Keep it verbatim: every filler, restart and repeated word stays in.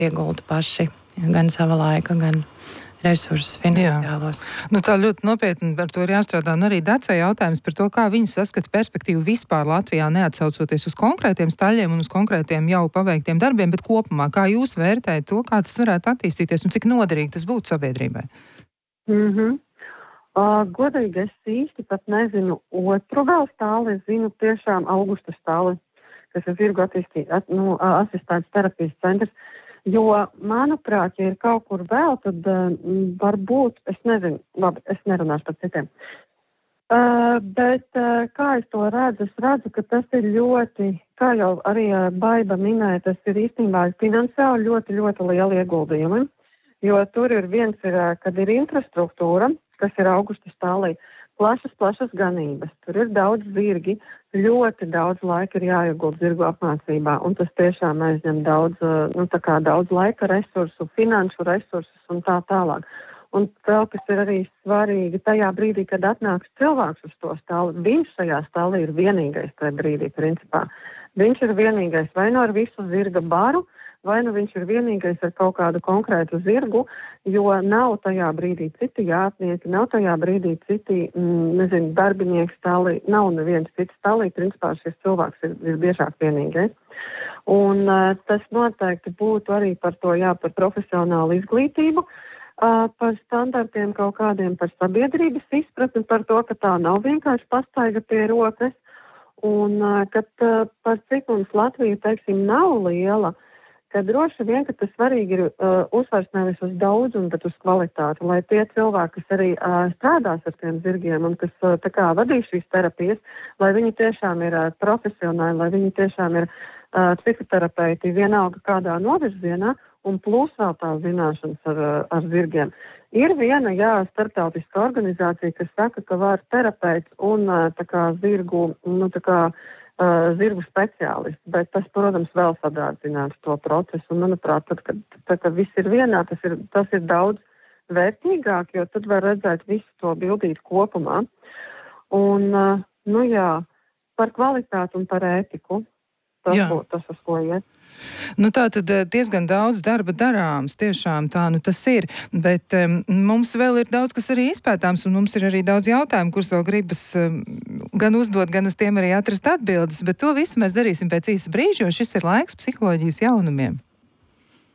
iegulda paši gan sava laika, gan resursus finansiālos. Jā. Nu, tā ļoti nopietni par to ir jāstrādā. Un arī Dacai jautājums par to, kā viņi saskata perspektīvu vispār Latvijā, neatsaucoties uz konkrētiem staļiem un uz konkrētiem jau paveiktiem darbiem, bet kopumā, kā jūs vērtējat to, kā tas varētu attīstīties un cik noderīgi tas būtu sabiedrībai? Mm-hmm. Uh, godīgi es īsti pat nezinu otru vēl stāli, es zinu tiešām Augusta stāli, kas ir zirgu attīstīt, at, nu, asistētas terapijas centrs. Jo, manuprāt, ja ir kaut kur vēl, tad uh, varbūt, es nezinu, labi, es nerunāšu par citiem. Uh, bet uh, kā es to redzu, es redzu, ka tas ir ļoti, kā jau arī uh, Baiba minēja, tas ir īstenībā finansiāli ļoti, ļoti lieli ieguldījumi. Jo tur ir viens, ir, uh, kad ir infrastruktūra, kas ir Augusta stālī, plašas, plašas ganības. Tur ir daudz zirgi, ļoti daudz laika ir jāiegulda zirgu apmācībā, un tas tiešām aizņem daudz, nu, tā kā daudz laika resursu, finanšu resursus un tā tālāk. Un vēl, kas ir arī svarīgi, tajā brīdī, kad atnāks cilvēks uz to stāli, viņš šajā stālī ir vienīgais tajā brīdī, principā. Viņš ir vienīgais vai nu ar visu zirga baru, vai nu viņš ir vienīgais ar kaut kādu konkrētu zirgu, jo nav tajā brīdī citi jātnieki, nav tajā brīdī citi, mm, nezinu, darbinieki stālī, nav neviens cits stālī, principā šis cilvēks ir, ir biežāk vienīgais. Un uh, tas noteikti būtu arī par to, jā, par profesionālu izglītību, uh, par standartiem kaut kādiem, par sabiedrības izpratni, par to, ka tā nav vienkārši pastaiga pie rokas, un uh, kad uh, par cik mums Latvija, teiksim, nav liela, ka droši vien, ka tas svarīgi ir uh, uzsvars nevis uz daudzumu, bet uz kvalitāti, lai tie cilvēki, kas arī uh, strādās ar tiem zirgiem un kas uh, tā kā vadīs šīs terapijas, lai viņi tiešām ir uh, profesionāli, lai viņi tiešām ir uh, psihoterapeiti, vienalga kādā novirzienā, un plus vēl tās zināšanas ar, uh, ar zirgiem. Ir viena, jā, starptautiska organizācija, kas saka, ka var terapeits un uh, tā kā zirgu, nu tā kā Uh, zirgu speciālisti, bet tas, protams, vēl sadārdzinātu to procesu. Un, manuprāt, tad, kad, tad, kad viss ir vienā, tas ir, tas ir daudz vērtīgāk, jo tad var redzēt visu to bildīt kopumā. Un, uh, nu jā, par kvalitāti un par ētiku. Tas būtu tas, uz ko iet. Nu, tā tad diezgan daudz darba darāms, tiešām tā nu tas ir, bet um, mums vēl ir daudz, kas arī izpētāms, un mums ir arī daudz jautājumu, kurus vēl gribas um, gan uzdot, gan uz tiem arī atrast atbildes, bet to visu mēs darīsim pēc īsa brīža, jo šis ir laiks psiholoģijas jaunumiem.